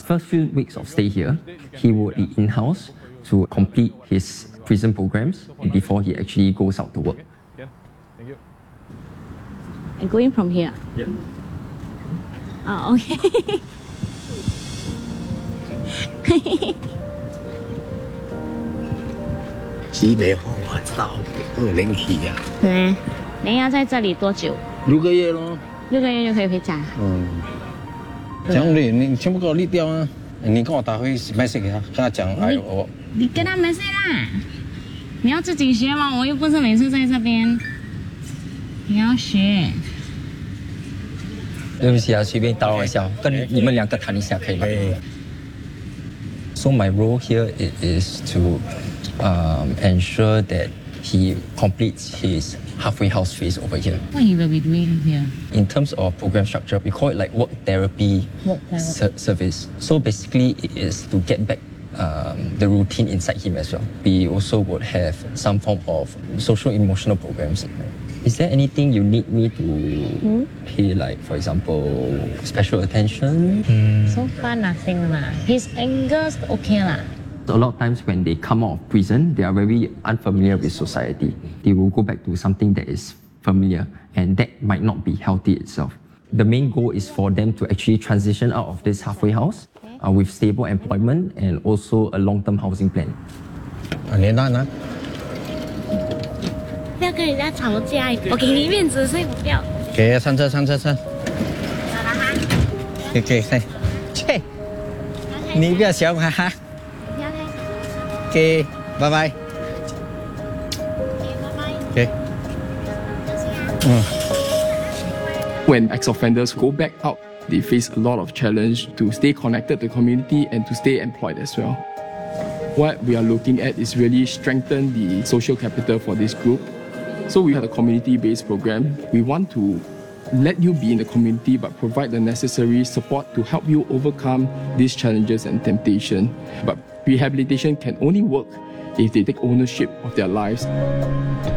first few weeks of stay here, he would be in-house to complete his prison programs before he actually goes out to work. Yeah, thank you. And going from here? Yeah. Oh, okay. 西北风我到20起呀。 对，你要在这里多久 6个月咯。 6个月就可以回家。 这样你全部给我滤掉啊！你跟我打回 message 啊，跟他讲，哎我。 你跟他们说啦，你要自己学嘛，我又不是每次在这边，你要学。 对不起啊，随便打扰一下，跟你们2个谈一下可以吗？So my role here is to ensure that he completes his halfway house phase over here. What he will be doing here? In terms of program structure, we call it like work therapy, service. So basically, it is to get back the routine inside him as well. We also would have some form of social emotional programs. Is there anything you need me to pay, like for example, special attention? So far nothing lah. His angers okay lah. A lot of times when they come out of prison, they are very unfamiliar with society. They will go back to something that is familiar, and that might not be healthy itself. The main goal is for them to actually transition out of this halfway house with stable employment and also a long-term housing plan. 你那呢？ 不要跟人家吵架，我给你面子，所以我不要。 给上车。好了哈。 给，切，你不要笑哈哈。 不要太吵。 给，拜拜。给。 When ex-offenders go back out, they face a lot of challenge to stay connected to the community and to stay employed as well. What we are looking at is really strengthen the social capital for this group. So we have a community-based program. We want to let you be in the community but provide the necessary support to help you overcome these challenges and temptation. But rehabilitation can only work if they take ownership of their lives.